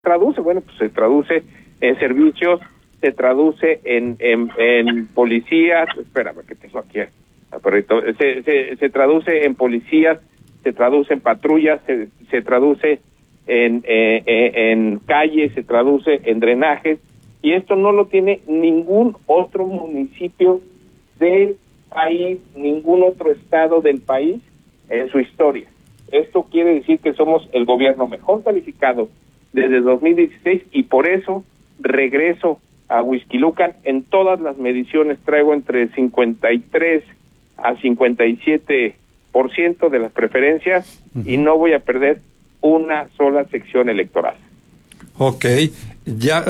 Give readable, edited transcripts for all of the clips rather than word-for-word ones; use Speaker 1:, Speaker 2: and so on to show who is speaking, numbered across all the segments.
Speaker 1: traduce? Bueno, pues se traduce en servicios, se traduce en policías, espérame que tengo aquí perrito, se traduce en policías, se traduce en patrullas, se traduce en calles, se traduce en drenajes, y esto no lo tiene ningún otro municipio del país, ningún otro estado del país en su historia. Esto quiere decir que somos el gobierno mejor calificado desde 2016, y por eso regreso a Huixquilucan. En todas las mediciones traigo entre 53 a 57% de las preferencias, y no voy a perder una sola sección electoral.
Speaker 2: Ok, ya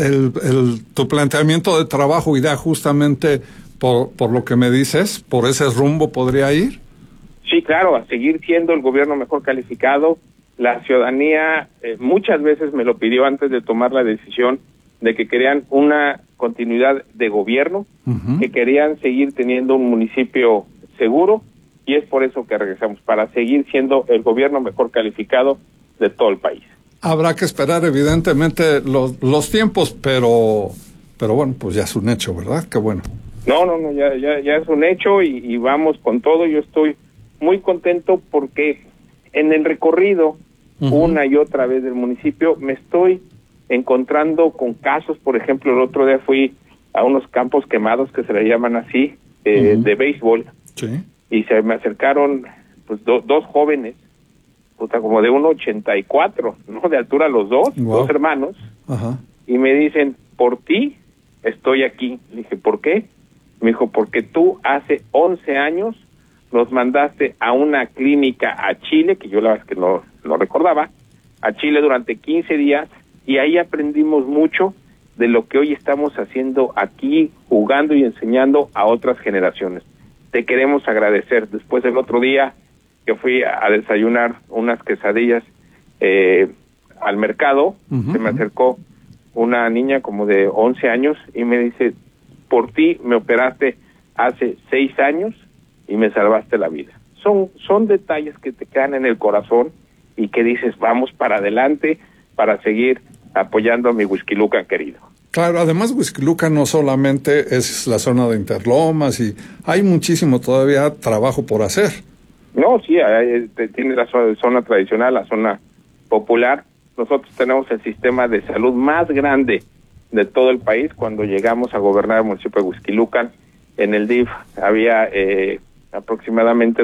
Speaker 2: tu planteamiento de trabajo irá justamente por lo que me dices, por ese rumbo podría ir.
Speaker 1: Sí, claro, a seguir siendo el gobierno mejor calificado. La ciudadanía muchas veces me lo pidió antes de tomar la decisión de que querían una continuidad de gobierno, que querían seguir teniendo un municipio seguro, y es por eso que regresamos, para seguir siendo el gobierno mejor calificado de todo el país.
Speaker 2: Habrá que esperar evidentemente los tiempos, pero bueno, pues ya es un hecho, ¿verdad? Qué bueno.
Speaker 1: No, ya es un hecho, y vamos con todo. Yo estoy muy contento porque en el recorrido una y otra vez del municipio me estoy encontrando con casos. Por ejemplo, el otro día fui a unos campos quemados, que se le llaman así, de béisbol,
Speaker 2: sí,
Speaker 1: y se me acercaron pues dos jóvenes, como de 1.84, ¿no? De altura los dos, dos hermanos, y me dicen, por ti estoy aquí. Le dije, ¿por qué? Me dijo, porque tú hace 11 años nos mandaste a una clínica a Chile, que yo la verdad es que no recordaba, a Chile durante 15 días, y ahí aprendimos mucho de lo que hoy estamos haciendo aquí, jugando y enseñando a otras generaciones. Te queremos agradecer. Después, el otro día que fui a desayunar unas quesadillas al mercado, se me acercó una niña como de 11 años y me dice, por ti me operaste hace 6 años y me salvaste la vida. Son detalles que te quedan en el corazón y que dices, vamos para adelante para seguir apoyando a mi Huixquilucan querido.
Speaker 2: Claro, además Huixquilucan no solamente es la zona de Interlomas, y hay muchísimo todavía trabajo por hacer.
Speaker 1: No, sí, tiene la zona tradicional, la zona popular. Nosotros tenemos el sistema de salud más grande de todo el país. Cuando llegamos a gobernar el municipio de Huixquilucan, en el DIF había aproximadamente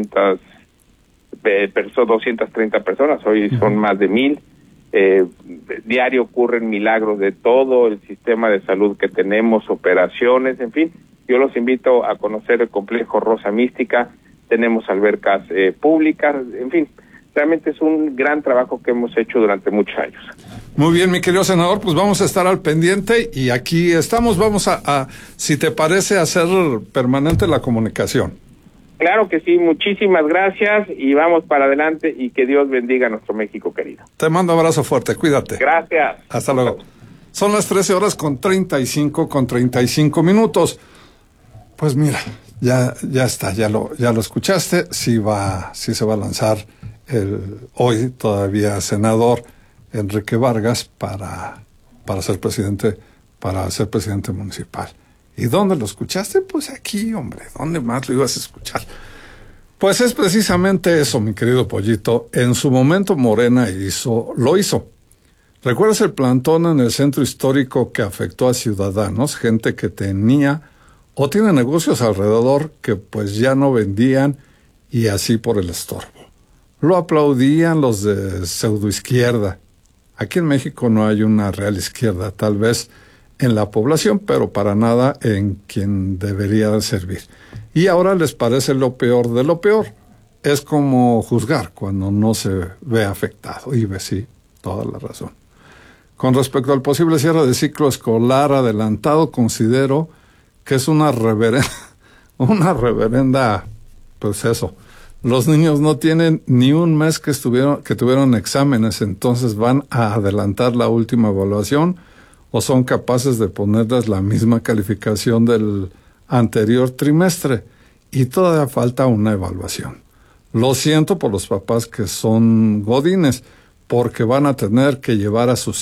Speaker 1: 230 personas, hoy son más de 1,000. Diario ocurren milagros de todo el sistema de salud que tenemos, operaciones, en fin. Yo los invito a conocer el complejo Rosa Mística, tenemos albercas públicas, en fin, realmente es un gran trabajo que hemos hecho durante muchos años.
Speaker 2: Muy bien, mi querido senador, pues vamos a estar al pendiente, y aquí estamos. Vamos a si te parece, hacer permanente la comunicación.
Speaker 1: Claro que sí, muchísimas gracias, y vamos para adelante, y que Dios bendiga a nuestro México querido.
Speaker 2: Te mando un abrazo fuerte, cuídate.
Speaker 1: Gracias.
Speaker 2: Hasta luego. Son las 13:35 minutos. Pues mira, ya está, ya lo escuchaste. Sí se va a lanzar hoy todavía senador Enrique Vargas para ser presidente municipal. ¿Y dónde lo escuchaste? Pues aquí, hombre, ¿dónde más lo ibas a escuchar? Pues es precisamente eso, mi querido Pollito. En su momento Morena lo hizo. ¿Recuerdas el plantón en el centro histórico que afectó a ciudadanos, gente que tenía o tiene negocios alrededor que pues ya no vendían, y así por el estorbo? Lo aplaudían los de pseudoizquierda. Aquí en México no hay una real izquierda, tal vez en la población, pero para nada en quien debería de servir. Y ahora les parece lo peor de lo peor. Es como juzgar cuando no se ve afectado. Y sí, toda la razón. Con respecto al posible cierre de ciclo escolar adelantado, considero que es una reverenda, pues eso. Los niños no tienen ni un mes que tuvieron exámenes, entonces van a adelantar la última evaluación, o son capaces de ponerles la misma calificación del anterior trimestre, y todavía falta una evaluación. Lo siento por los papás que son godines, porque van a tener que llevar a sus